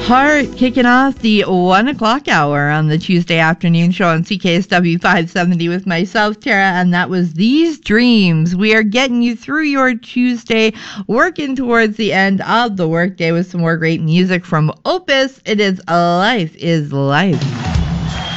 Heart kicking off the 1 o'clock hour on the Tuesday afternoon show on CKSW 570 with myself, Tara, and that was These Dreams. We are getting you through your Tuesday, working towards the end of the workday with some more great music from Opus. It is Life is Life.